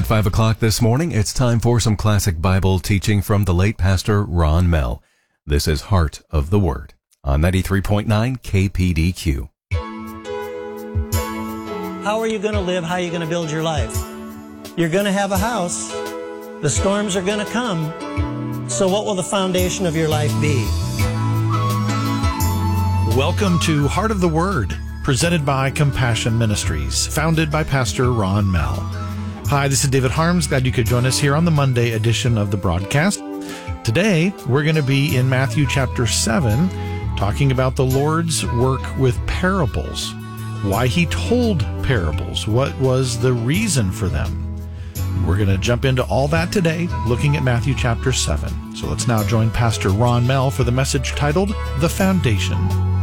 At 5 o'clock this morning, it's time for some classic Bible teaching from the late Pastor Ron Mell. This is Heart of the Word on 93.9 KPDQ. How are you going to live? How are you going to build your life? You're going to have a house. The storms are going to come. So what will the foundation of your life be? Welcome to Heart of the Word, presented by Compassion Ministries, founded by Pastor Ron Mell. Hi, this is David Harms. Glad you could join us here on the Monday edition of the broadcast. Today, we're going to be in Matthew chapter 7, talking about the Lord's work with parables, why he told parables, what was the reason for them. We're going to jump into all that today, looking at Matthew chapter 7. So let's now join Pastor Ron Mell for the message titled, The Foundation.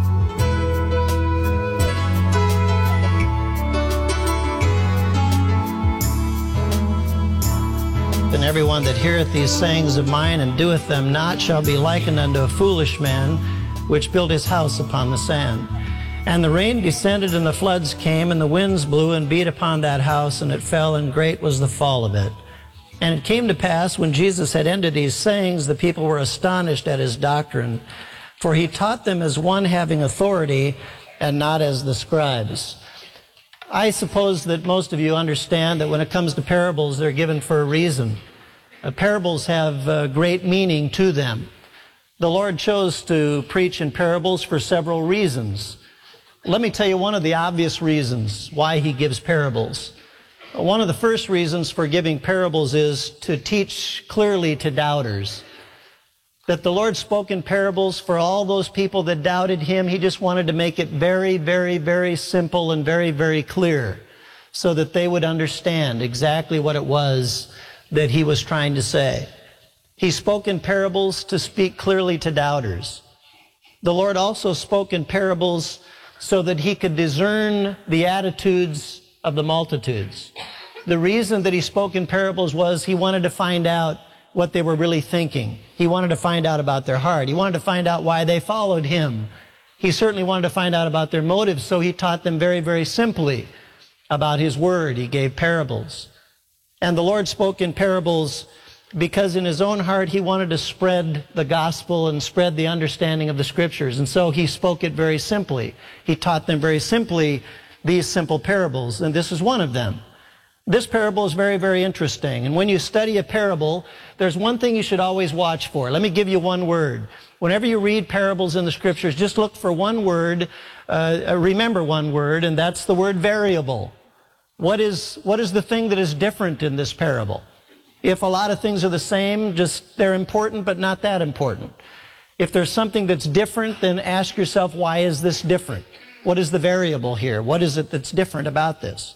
And everyone that heareth these sayings of mine and doeth them not shall be likened unto a foolish man, which built his house upon the sand. And the rain descended, and the floods came, and the winds blew and beat upon that house, and it fell, and great was the fall of it. And it came to pass, when Jesus had ended these sayings, the people were astonished at his doctrine, for he taught them as one having authority, and not as the scribes. I suppose that most of you understand that when it comes to parables, they're given for a reason. Parables have great meaning to them. The Lord chose to preach in parables for several reasons. Let me tell you one of the obvious reasons why he gives parables. One of the first reasons for giving parables is to teach clearly to doubters. That the Lord spoke in parables for all those people that doubted him. He just wanted to make it very, very, very simple and very, very clear so that they would understand exactly what it was that he was trying to say. He spoke in parables to speak clearly to doubters. The Lord also spoke in parables so that he could discern the attitudes of the multitudes. The reason that he spoke in parables was he wanted to find out what they were really thinking. He wanted to find out about their heart. He wanted to find out why they followed him. He certainly wanted to find out about their motives, so he taught them very, very simply about his word. He gave parables. And the Lord spoke in parables because in his own heart he wanted to spread the gospel and spread the understanding of the scriptures. And so he spoke it very simply. He taught them very simply these simple parables, and this is one of them. This parable is very, very interesting. And when you study a parable, there's one thing you should always watch for. Let me give you one word. Whenever you read parables in the scriptures, just look for one word, remember one word, and that's the word variable. What is the thing that is different in this parable? If a lot of things are the same, just they're important but not that important. If there's something that's different, then ask yourself, why is this different? What is the variable here? What is it that's different about this?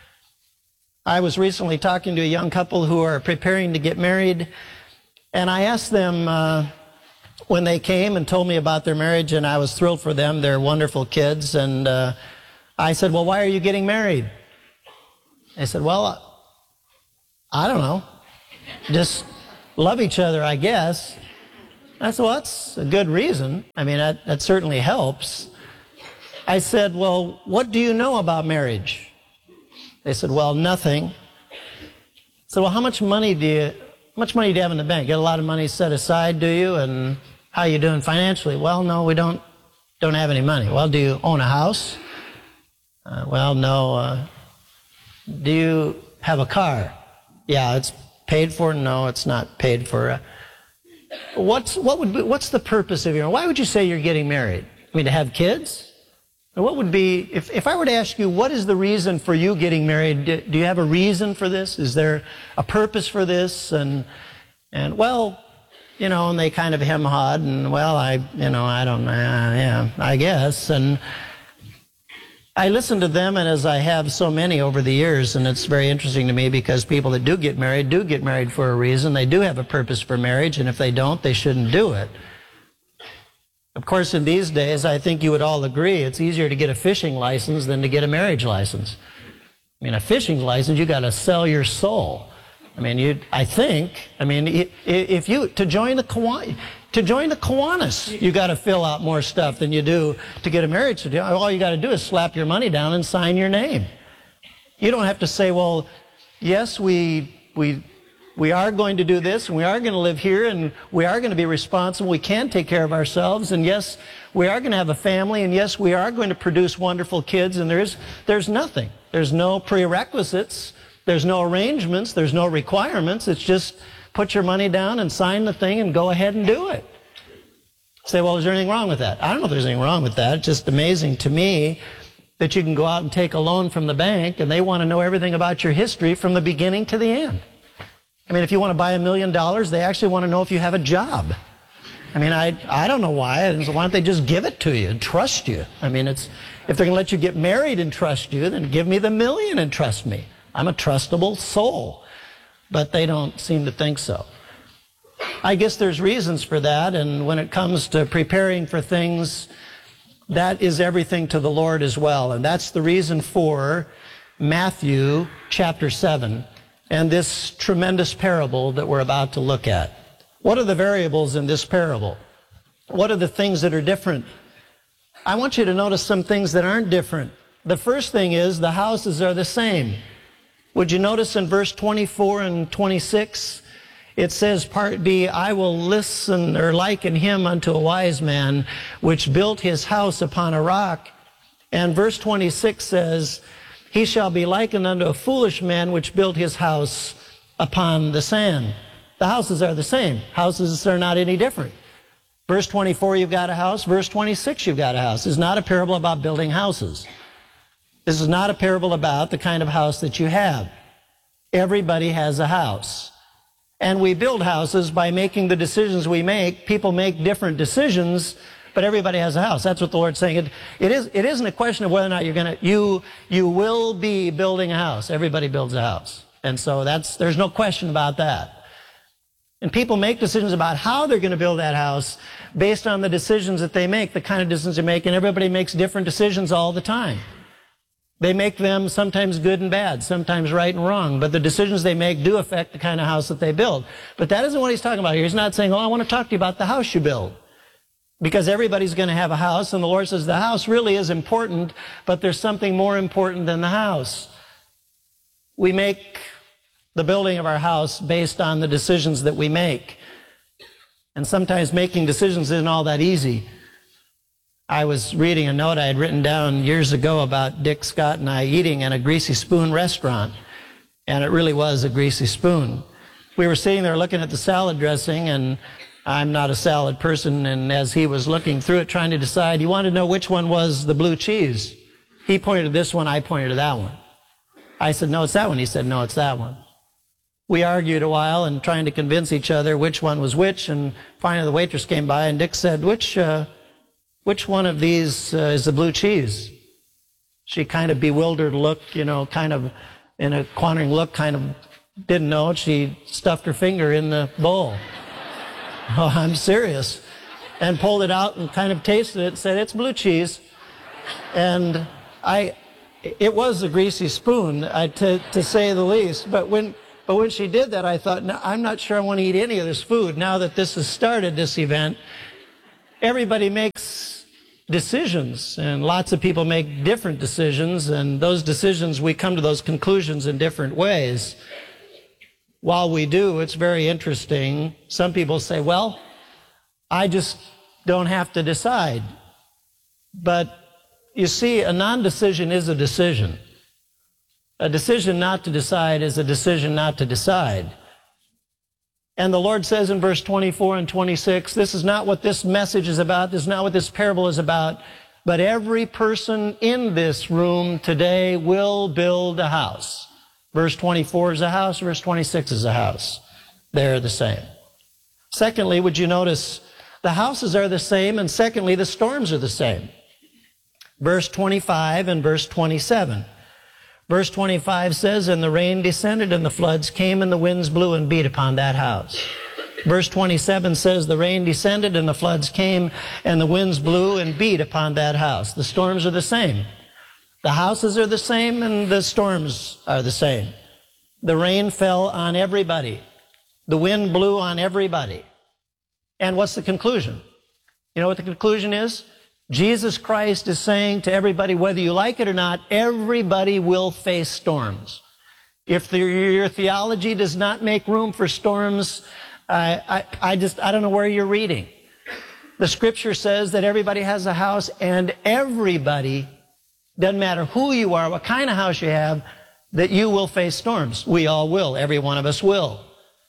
I was recently talking to a young couple who are preparing to get married, and I asked them when they came and told me about their marriage, and I was thrilled for them. They're wonderful kids, and I said, well, why are you getting married? They said, well, I don't know. Just love each other, I guess. I said, well, that's a good reason. I mean, that certainly helps. I said, well, what do you know about marriage? They said, well, nothing. I said, well, how much money do you have in the bank? You got a lot of money set aside, do you? And how are you doing financially? Well, no, we don't have any money. Well, do you own a house? Well, no. Do you have a car? Yeah, it's paid for. No, it's not paid for. What's the purpose of your? Why would you say you're getting married? I mean, to have kids? What would be, if I were to ask you, what is the reason for you getting married? Do you have a reason for this? Is there a purpose for this? And well, you know, and they kind of hem-hawed, and well, I don't know, yeah, I guess. And I listened to them, and as I have so many over the years, and it's very interesting to me because people that do get married for a reason. They do have a purpose for marriage, and if they don't, they shouldn't do it. Of course, in these days, I think you would all agree, it's easier to get a fishing license than to get a marriage license. I mean, a fishing license, you got to sell your soul. I mean, if you, to join the Kiwanis, you got to fill out more stuff than you do to get a marriage certificate. All you got to do is slap your money down and sign your name. You don't have to say, well, yes, we we are going to do this, and we are going to live here, and we are going to be responsible. We can take care of ourselves, and yes, we are going to have a family, and yes, we are going to produce wonderful kids, and there's nothing. There's no prerequisites. There's no arrangements. There's no requirements. It's just put your money down and sign the thing and go ahead and do it. Say, well, is there anything wrong with that? I don't know if there's anything wrong with that. It's just amazing to me that you can go out and take a loan from the bank, and they want to know everything about your history from the beginning to the end. I mean, if you want to buy $1 million, they actually want to know if you have a job. I mean, I don't know why. Why don't they just give it to you and trust you? I mean, if they're going to let you get married and trust you, then give me the $1 million and trust me. I'm a trustable soul. But they don't seem to think so. I guess there's reasons for that, and when it comes to preparing for things, that is everything to the Lord as well. And that's the reason for Matthew chapter 7 and this tremendous parable that we're about to look at. What are the variables in this parable? What are the things that are different? I want you to notice some things that aren't different. The first thing is the houses are the same. Would you notice in verse 24 and 26, it says, part B, I will listen or liken him unto a wise man, which built his house upon a rock. And verse 26 says, he shall be likened unto a foolish man, which built his house upon the sand. The houses are the same. Houses are not any different. Verse 24, you've got a house. Verse 26, you've got a house. This is not a parable about building houses. This is not a parable about the kind of house that you have. Everybody has a house. And we build houses by making the decisions we make. People make different decisions, but everybody has a house. That's what the Lord's saying. It isn't a question of whether or not you will be building a house. Everybody builds a house. And so there's no question about that. And people make decisions about how they're going to build that house based on the decisions that they make, the kind of decisions they make, and everybody makes different decisions all the time. They make them sometimes good and bad, sometimes right and wrong, but the decisions they make do affect the kind of house that they build. But that isn't what he's talking about here. He's not saying, oh, I want to talk to you about the house you build. Because everybody's going to have a house, and the Lord says the house really is important, but there's something more important than the house. We make the building of our house based on the decisions that we make. And sometimes making decisions isn't all that easy. I was reading a note I had written down years ago about Dick Scott and I eating in a Greasy Spoon restaurant. And it really was a greasy spoon. We were sitting there looking at the salad dressing, and I'm not a salad person, and as he was looking through it, trying to decide, he wanted to know which one was the blue cheese. He pointed to this one, I pointed to that one. I said, no, it's that one. He said, no, it's that one. We argued a while and trying to convince each other which one was which, and finally the waitress came by, and Dick said, which one of these is the blue cheese? She kind of bewildered look, kind of in a quandering look, kind of didn't know. She stuffed her finger in the bowl. Oh, I'm serious. And pulled it out and kind of tasted it and said, it's blue cheese. And it was a greasy spoon, to say the least. But when she did that, I thought, no, I'm not sure I want to eat any of this food. Now that this has started, this event, everybody makes decisions, and lots of people make different decisions, and those decisions, we come to those conclusions in different ways. While we do, it's very interesting. Some people say, well, I just don't have to decide. But you see, a non-decision is a decision. A decision not to decide is a decision not to decide. And the Lord says in verse 24 and 26, this is not what this message is about, this is not what this parable is about, but every person in this room today will build a house. Verse 24 is a house, verse 26 is a house. They're the same. Secondly, would you notice the houses are the same, and secondly, the storms are the same. Verse 25 and verse 27. Verse 25 says, and the rain descended, and the floods came, and the winds blew and beat upon that house. Verse 27 says, the rain descended, and the floods came, and the winds blew and beat upon that house. The storms are the same. The houses are the same, and the storms are the same. The rain fell on everybody. The wind blew on everybody. And what's the conclusion? You know what the conclusion is? Jesus Christ is saying to everybody, whether you like it or not, everybody will face storms. If your theology does not make room for storms, I don't know where you're reading. The scripture says that everybody has a house, and everybody, doesn't matter who you are, what kind of house you have, that you will face storms. We all will. Every one of us will.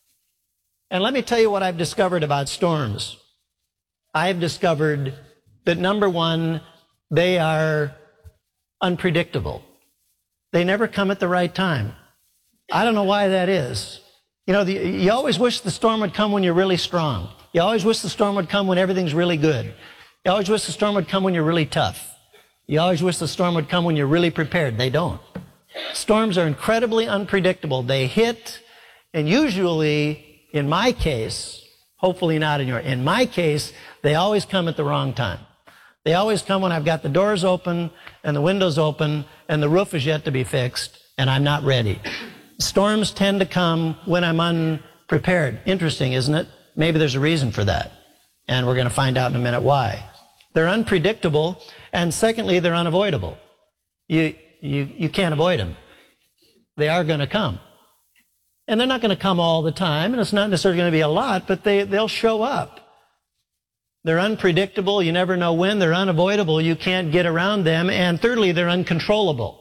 And let me tell you what I've discovered about storms. I've discovered that, number one, they are unpredictable. They never come at the right time. I don't know why that is. You know, you always wish the storm would come when you're really strong. You always wish the storm would come when everything's really good. You always wish the storm would come when you're really tough. You always wish the storm would come when you're really prepared. They don't. Storms are incredibly unpredictable. They hit, and usually, in my case, hopefully not in my case, they always come at the wrong time. They always come when I've got the doors open and the windows open and the roof is yet to be fixed and I'm not ready. Storms tend to come when I'm unprepared. Interesting, isn't it? Maybe there's a reason for that. And we're going to find out in a minute why. They're unpredictable, and secondly, they're unavoidable. You can't avoid them. They are going to come. And they're not going to come all the time, and it's not necessarily going to be a lot, but they'll show up. They're unpredictable. You never know when. They're unavoidable. You can't get around them. And thirdly, they're uncontrollable.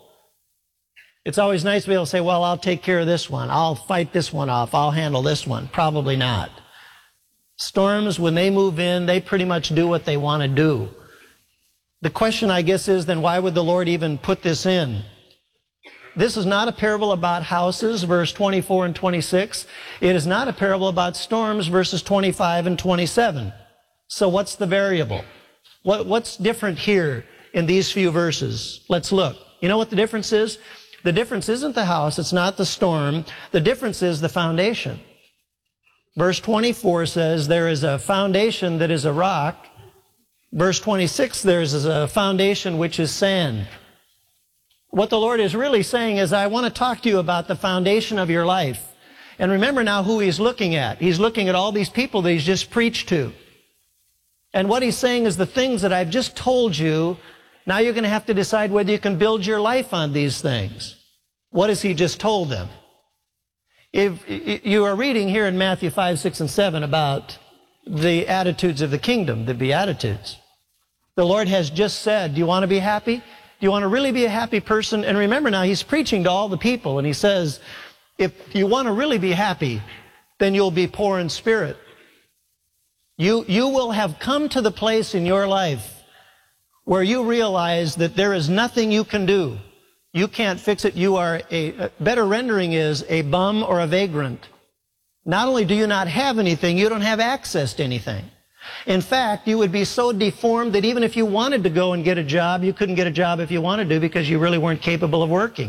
It's always nice to be able to say, well, I'll take care of this one. I'll fight this one off. I'll handle this one. Probably not. Storms, when they move in, they pretty much do what they want to do. The question, I guess, is then why would the Lord even put this in? This is not a parable about houses, verse 24 and 26. It is not a parable about storms, verses 25 and 27. So what's the variable? What's different here in these few verses? Let's look. You know what the difference is? The difference isn't the house. It's not the storm. The difference is the foundation. Verse 24 says there is a foundation that is a rock. Verse 26, there is a foundation which is sand. What the Lord is really saying is, I want to talk to you about the foundation of your life. And remember now who He's looking at. He's looking at all these people that He's just preached to. And what He's saying is the things that I've just told you, now you're going to have to decide whether you can build your life on these things. What has He just told them? If you are reading here in Matthew 5, 6, and 7 about the attitudes of the kingdom, the Beatitudes. The Lord has just said, do you want to be happy? Do you want to really be a happy person? And remember now, He's preaching to all the people, and He says, if you want to really be happy, then you'll be poor in spirit. You will have come to the place in your life where you realize that there is nothing you can do. You can't fix it. You are a better rendering is a bum or a vagrant. Not only do you not have anything, you don't have access to anything. In fact, you would be so deformed that even if you wanted to go and get a job, you couldn't get a job if you wanted to because you really weren't capable of working.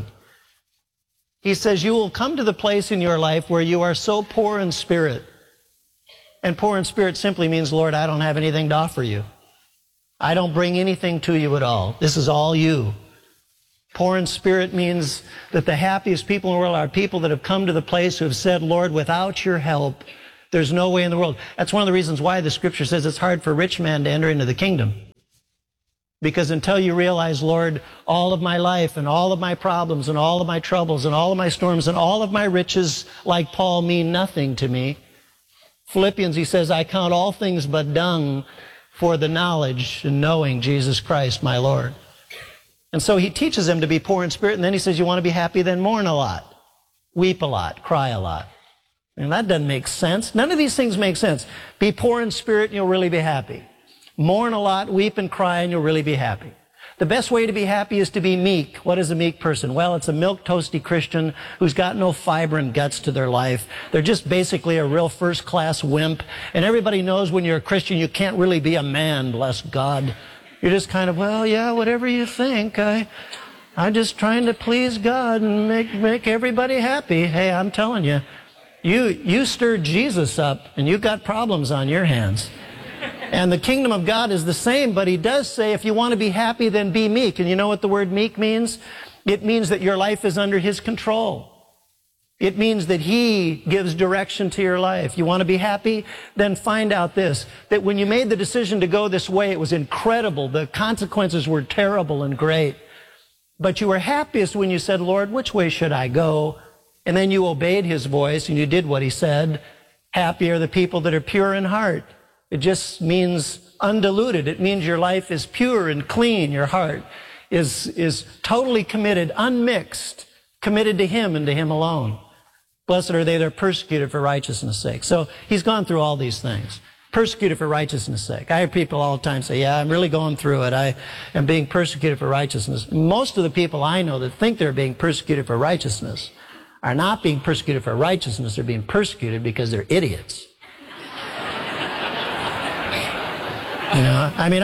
He says you will come to the place in your life where you are so poor in spirit. And poor in spirit simply means, Lord, I don't have anything to offer you. I don't bring anything to you at all. This is all you. Poor in spirit means that the happiest people in the world are people that have come to the place who have said, Lord, without your help, there's no way in the world. That's one of the reasons why the Scripture says it's hard for a rich man to enter into the kingdom. Because until you realize, Lord, all of my life and all of my problems and all of my troubles and all of my storms and all of my riches, like Paul, mean nothing to me. Philippians, he says, I count all things but dung for the knowledge and knowing Jesus Christ, my Lord. And so he teaches them to be poor in spirit, and then he says, you want to be happy, then mourn a lot, weep a lot, cry a lot. And that doesn't make sense. None of these things make sense. Be poor in spirit, and you'll really be happy. Mourn a lot, weep and cry, and you'll really be happy. The best way to be happy is to be meek. What is a meek person? Well, it's a milk-toasty Christian who's got no fiber and guts to their life. They're just basically a real first-class wimp. And everybody knows when you're a Christian, you can't really be a man, bless God. You're just kind of, well, yeah, whatever you think. I'm just trying to please God and make everybody happy. Hey, I'm telling you, you stirred Jesus up, and you've got problems on your hands. And the kingdom of God is the same, but He does say, if you want to be happy, then be meek. And you know what the word meek means? It means that your life is under His control. It means that He gives direction to your life. You want to be happy? Then find out this, that when you made the decision to go this way, it was incredible. The consequences were terrible and great. But you were happiest when you said, Lord, which way should I go? and then you obeyed his voice and you did what he said, happy are the people that are pure in heart. It just means undiluted. It means your life is pure and clean. Your heart is totally committed, unmixed, committed to him and to him alone. Blessed are they that are persecuted for righteousness' sake. So he's gone through all these things. Persecuted for righteousness' sake. I hear people all the time say, yeah, I'm really going through it. I am being persecuted for righteousness. Most of the people I know that think they're being persecuted for righteousness are not being persecuted for righteousness. They're being persecuted because they're idiots. I mean,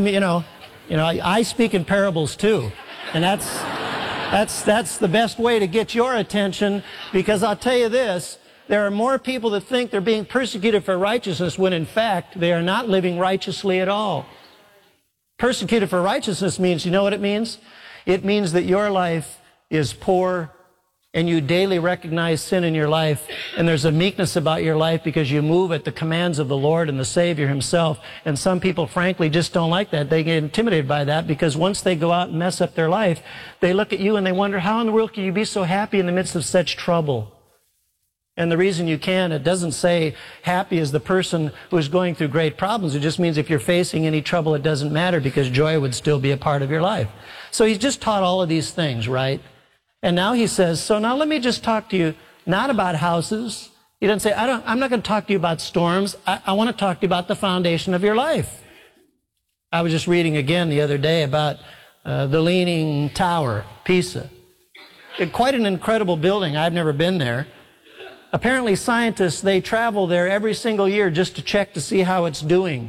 I speak in parables too, and that's the best way to get your attention, because I'll tell you this, there are more people that think they're being persecuted for righteousness when in fact they are not living righteously at all. Persecuted for righteousness means, you know what it means? It means that your life is poor and you daily recognize sin in your life, and there's a meekness about your life because you move at the commands of the Lord and the Savior himself. And some people, frankly, just don't like that. They get intimidated by that because once they go out and mess up their life, they look at you and they wonder, how in the world can you be so happy in the midst of such trouble? And the reason you can, it doesn't say happy is the person who is going through great problems. It just means if you're facing any trouble, it doesn't matter because joy would still be a part of your life. So he's just taught all of these things, right? And now he says, so now let me just talk to you not about houses. He doesn't say, I'm not going to talk to you about storms. I want to talk to you about the foundation of your life. I was just reading again the other day about the Leaning Tower, Pisa. Quite an incredible building. I've never been there. Apparently scientists, they travel there every single year just to check to see how it's doing.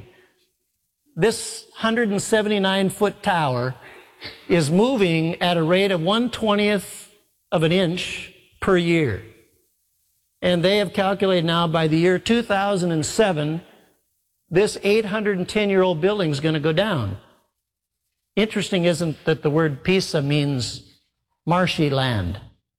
This 179-foot tower is moving at a rate of 1/20th of an inch per year. And they have calculated now by the year 2007, this 810-year-old building is going to go down. Interesting, isn't that the word Pisa means marshy land?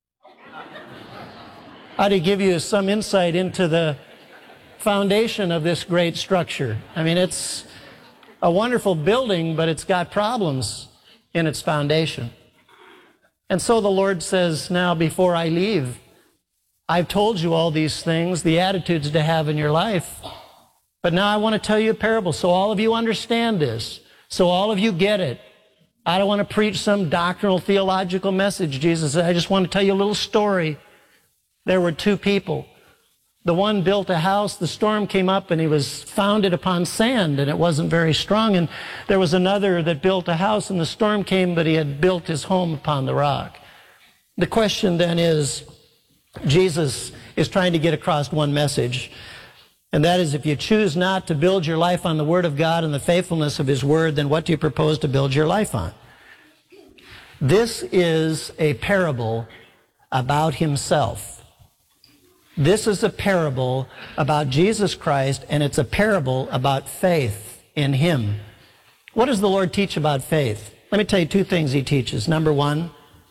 I ought to give you some insight into the foundation of this great structure. I mean, it's a wonderful building, but it's got problems in its foundation. And so the Lord says, now before I leave, I've told you all these things, the attitudes to have in your life, but now I want to tell you a parable so all of you understand this, so all of you get it. I don't want to preach some doctrinal theological message, Jesus said. I just want to tell you a little story. There were two people. The one built a house, the storm came up, and he was founded upon sand, and it wasn't very strong. And there was another that built a house, and the storm came, but he had built his home upon the rock. The question then is, Jesus is trying to get across one message, and that is, if you choose not to build your life on the Word of God and the faithfulness of His Word, then what do you propose to build your life on? This is a parable about Himself. This is a parable about Jesus Christ, and it's a parable about faith in Him. What does the Lord teach about faith? Let me tell you two things He teaches. Number one,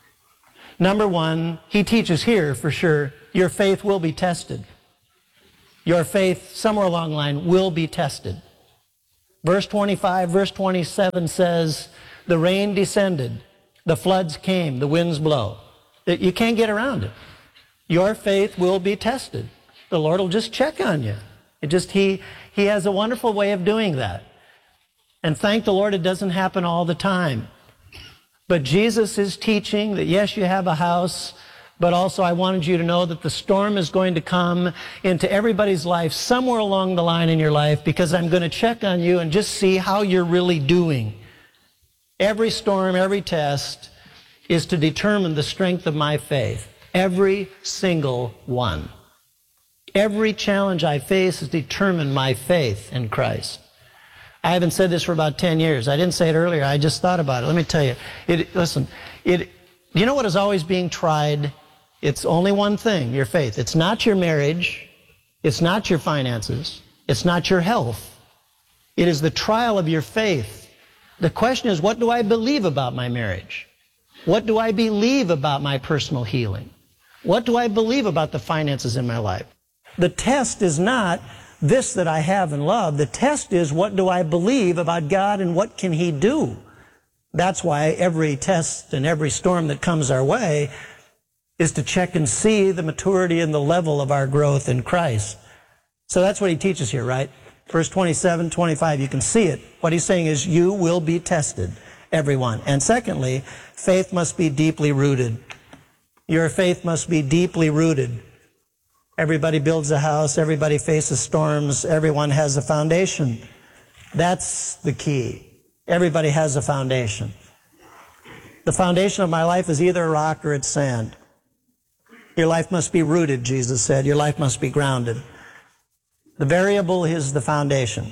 He teaches here for sure, your faith will be tested. Your faith, somewhere along the line, will be tested. Verse 25, verse 27 says, the rain descended, the floods came, the winds blow. You can't get around it. Your faith will be tested. The Lord will just check on you. He has a wonderful way of doing that. And thank the Lord it doesn't happen all the time. But Jesus is teaching that yes, you have a house, but also I wanted you to know that the storm is going to come into everybody's life somewhere along the line in your life, because I'm going to check on you and just see how you're really doing. Every storm, every test is to determine the strength of my faith. Every single one. Every challenge I face has determined my faith in Christ. I haven't said this for about 10 years. I didn't say it earlier. I just thought about it. Let me tell you. You know what is always being tried? It's only one thing, your faith. It's not your marriage. It's not your finances. It's not your health. It is the trial of your faith. The question is, what do I believe about my marriage? What do I believe about my personal healing? What do I believe about the finances in my life? The test is not this that I have and love. The test is, what do I believe about God and what can He do? That's why every test and every storm that comes our way is to check and see the maturity and the level of our growth in Christ. So that's what he teaches here, right? Verse 27, 25, you can see it. What he's saying is you will be tested, everyone. And secondly, faith must be deeply rooted. Your faith must be deeply rooted. Everybody builds a house, everybody faces storms, everyone has a foundation. That's the key. Everybody has a foundation. The foundation of my life is either a rock or it's sand. Your life must be rooted, Jesus said. Your life must be grounded. The variable is the foundation.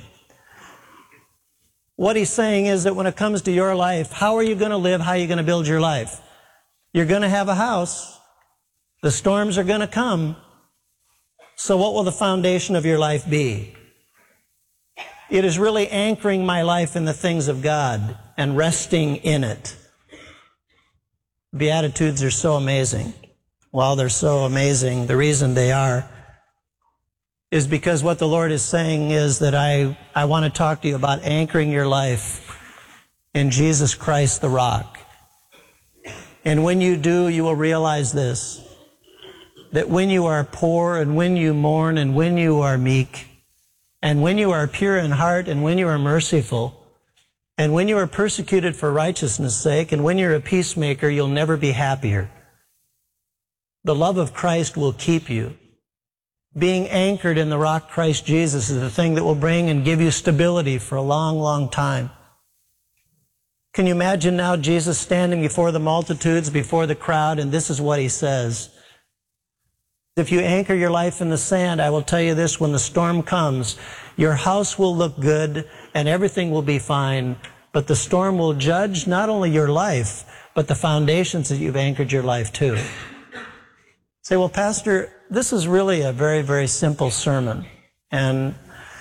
What he's saying is that when it comes to your life, how are you going to live? How are you going to build your life? You're going to have a house. The storms are going to come. So what will the foundation of your life be? It is really anchoring my life in the things of God and resting in it. Beatitudes are so amazing. Well, they're so amazing. The reason they are is because what the Lord is saying is that I want to talk to you about anchoring your life in Jesus Christ the rock. And when you do, you will realize this, that when you are poor and when you mourn and when you are meek and when you are pure in heart and when you are merciful and when you are persecuted for righteousness' sake and when you're a peacemaker, you'll never be happier. The love of Christ will keep you. Being anchored in the rock Christ Jesus is the thing that will bring and give you stability for a long, long time. Can you imagine now Jesus standing before the multitudes, before the crowd, and this is what he says. If you anchor your life in the sand, I will tell you this, when the storm comes, your house will look good and everything will be fine, but the storm will judge not only your life, but the foundations that you've anchored your life to. Say, well, Pastor, this is really a very, very simple sermon. And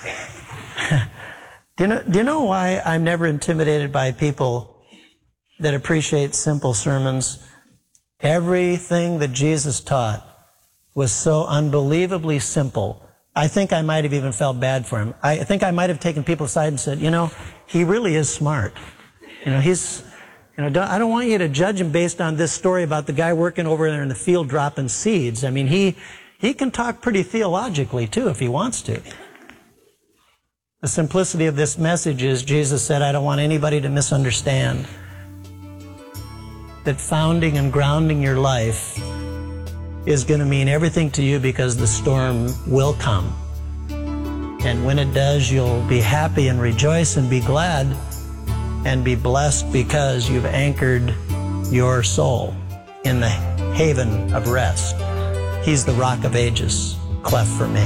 do you know why I'm never intimidated by people that appreciate simple sermons? Everything that Jesus taught was so unbelievably simple. I think I might have even felt bad for him. I think I might have taken people aside and said, he really is smart. I don't want you to judge him based on this story about the guy working over there in the field dropping seeds. I mean, he can talk pretty theologically too if he wants to. The simplicity of this message is Jesus said, I don't want anybody to misunderstand that founding and grounding your life is going to mean everything to you because the storm will come. And when it does, you'll be happy and rejoice and be glad and be blessed because you've anchored your soul in the haven of rest. He's the rock of ages, cleft for me.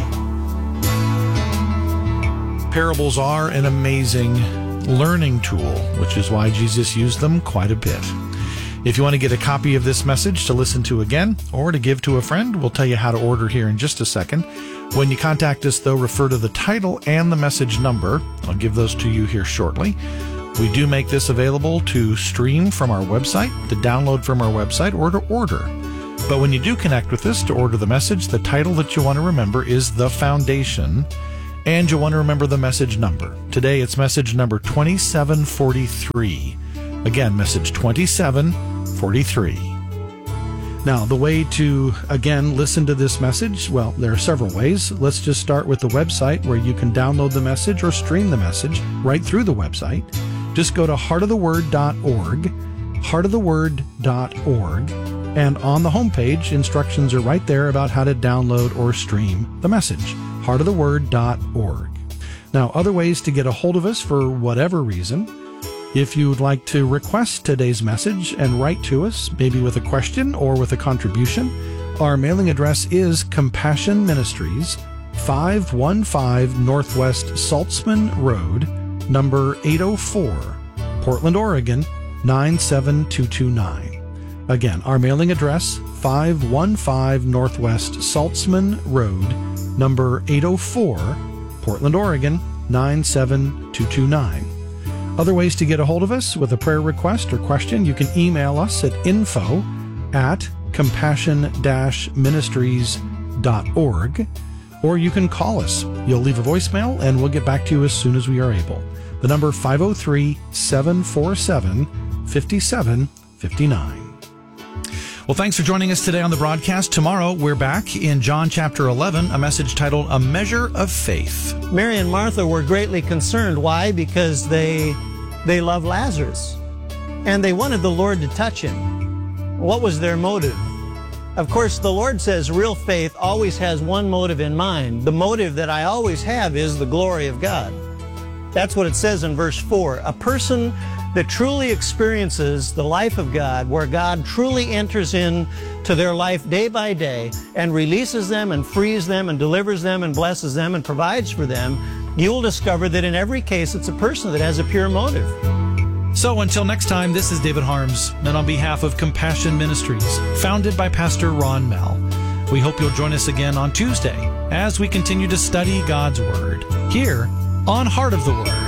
Parables are an amazing learning tool, which is why Jesus used them quite a bit. If you want to get a copy of this message to listen to again or to give to a friend, we'll tell you how to order here in just a second. When you contact us, though, refer to the title and the message number. I'll give those to you here shortly. We do make this available to stream from our website, to download from our website, or to order. But when you do connect with us to order the message, the title that you want to remember is The Foundation, and you'll want to remember the message number. Today it's message number 2743. Again, message 2743. Now, the way to, again, listen to this message, well, there are several ways. Let's just start with the website where you can download the message or stream the message right through the website. Just go to heartoftheword.org, heartoftheword.org, and on the homepage, instructions are right there about how to download or stream the message, heartoftheword.org. Now, other ways to get a hold of us for whatever reason. If you would like to request today's message and write to us, maybe with a question or with a contribution, our mailing address is Compassion Ministries, 515 Northwest Saltzman Road, number 804, Portland, Oregon, 97229. Again, our mailing address, 515 Northwest Saltzman Road, number 804, Portland, Oregon, 97229. Other ways to get a hold of us with a prayer request or question, you can email us at info@compassion-ministries.org, or you can call us. You'll leave a voicemail and we'll get back to you as soon as we are able. The number 503-747-5759. Well, thanks for joining us today on the broadcast. Tomorrow, we're back in John chapter 11, a message titled A Measure of Faith. Mary and Martha were greatly concerned. Why? Because they loved Lazarus, and they wanted the Lord to touch him. What was their motive? Of course, the Lord says real faith always has one motive in mind. The motive that I always have is the glory of God. That's what it says in verse 4. A person that truly experiences the life of God, where God truly enters into their life day by day and releases them and frees them and delivers them and blesses them and provides for them, you will discover that in every case it's a person that has a pure motive. So until next time, this is David Harms, and on behalf of Compassion Ministries, founded by Pastor Ron Mell, we hope you'll join us again on Tuesday as we continue to study God's Word here on Heart of the Word.